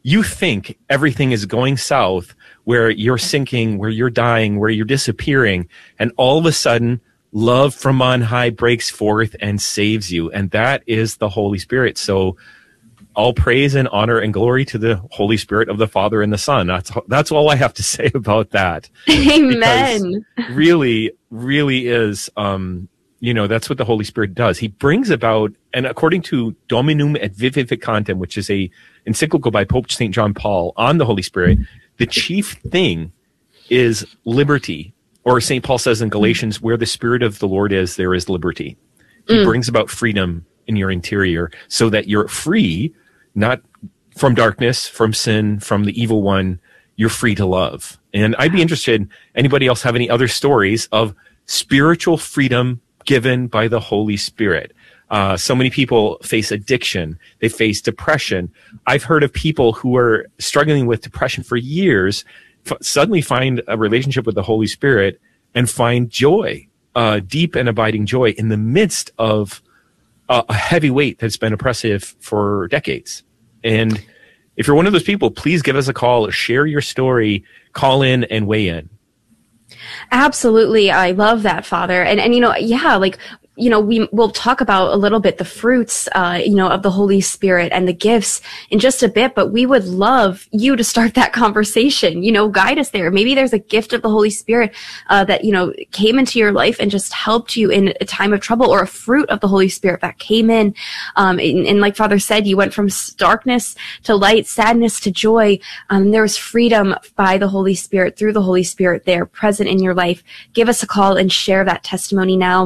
you think everything is going south, where you're sinking, where you're dying, where you're disappearing, and all of a sudden, love from on high breaks forth and saves you. And that is the Holy Spirit. So all praise and honor and glory to the Holy Spirit of the Father and the Son. That's all I have to say about that. Amen. Because really is, that's what the Holy Spirit does. He brings about, and according to Dominum et Vivificantem, which is a encyclical by Pope St. John Paul on the Holy Spirit, the chief thing is liberty. Or St. Paul says in Galatians, where the Spirit of the Lord is, there is liberty. He brings about freedom in your interior so that you're free, not from darkness, from sin, from the evil one. You're free to love. And I'd be interested, anybody else have any other stories of spiritual freedom given by the Holy Spirit? So many people face addiction. They face depression. I've heard of people who are struggling with depression for years suddenly find a relationship with the Holy Spirit and find joy, deep and abiding joy in the midst of a heavy weight that's been oppressive for decades. And if you're one of those people, please give us a call, share your story, call in and weigh in. Absolutely. I love that, Father. And we'll talk about a little bit the fruits, of the Holy Spirit and the gifts in just a bit, but we would love you to start that conversation, guide us there. Maybe there's a gift of the Holy Spirit, that, came into your life and just helped you in a time of trouble, or a fruit of the Holy Spirit that came in. And like Father said, you went from darkness to light, sadness to joy. There was freedom by the Holy Spirit, through the Holy Spirit there present in your life. Give us a call and share that testimony now.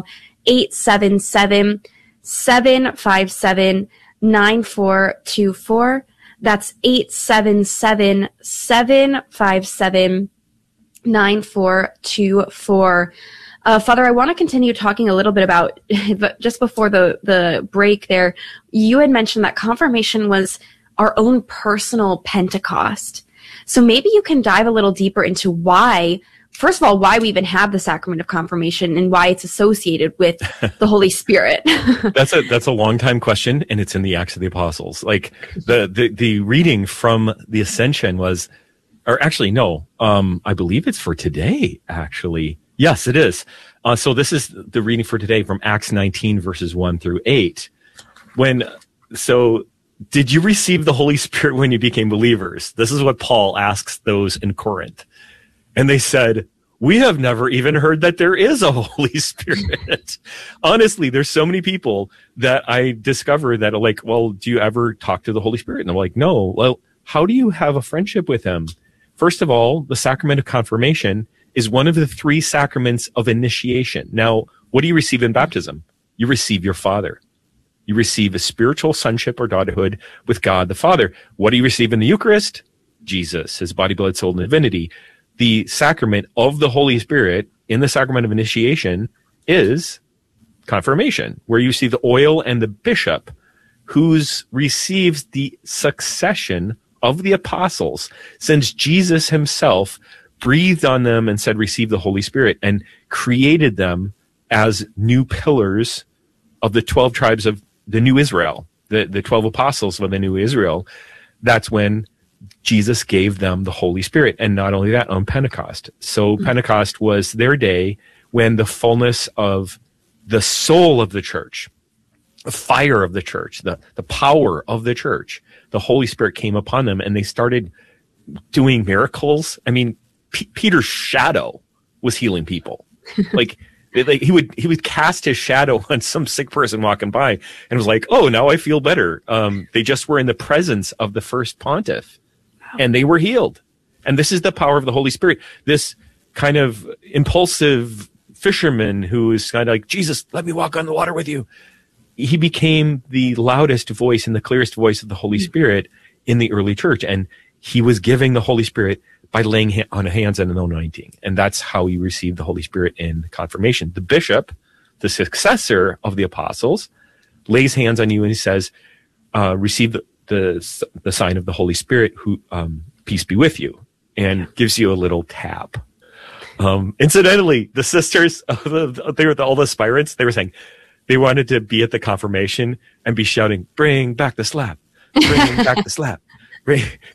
877-757-9424. That's 877-757-9424. Father, I want to continue talking a little bit about, just before the break there, you had mentioned that confirmation was our own personal Pentecost. So maybe you can dive a little deeper into why, first of all, why we even have the sacrament of confirmation and why it's associated with the Holy Spirit. That's a long time question, and it's in the Acts of the Apostles. Like the reading from the Ascension was, or actually no, I believe it's for today. Actually, yes, it is. So this is the reading for today from Acts 19 verses 1 through 8. Did you receive the Holy Spirit when you became believers? This is what Paul asks those in Corinth. And they said, we have never even heard that there is a Holy Spirit. Honestly, there's so many people that I discover that are like, well, do you ever talk to the Holy Spirit? And I'm like, no. Well, how do you have a friendship with him? First of all, the sacrament of confirmation is one of the 3 sacraments of initiation. Now, what do you receive in baptism? You receive your Father. You receive a spiritual sonship or daughterhood with God the Father. What do you receive in the Eucharist? Jesus, his body, blood, soul, and divinity. The sacrament of the Holy Spirit in the sacrament of initiation is confirmation, where you see the oil and the bishop who receives the succession of the apostles, since Jesus himself breathed on them and said, receive the Holy Spirit, and created them as new pillars of the 12 tribes of the new Israel, the 12 apostles of the new Israel. That's when Jesus gave them the Holy Spirit. And not only that, on Pentecost. So Pentecost was their day when the fullness of the soul of the church, the fire of the church, the power of the church, the Holy Spirit came upon them, and they started doing miracles. I mean, Peter's shadow was healing people. Like, he would cast his shadow on some sick person walking by and was like, oh, now I feel better. They just were in the presence of the first pontiff. And they were healed. And this is the power of the Holy Spirit. This kind of impulsive fisherman who is kind of like, Jesus, let me walk on the water with you. He became the loudest voice and the clearest voice of the Holy Spirit in the early church. And he was giving the Holy Spirit by laying on hands and anointing. And that's how you receive the Holy Spirit in confirmation. The bishop, the successor of the apostles, lays hands on you and he says, receive the sign of the Holy Spirit, who peace be with you, and gives you a little tap. Incidentally, the sisters, they were all the aspirants, they were saying they wanted to be at the confirmation and be shouting, bring back the slap, bring back the slap.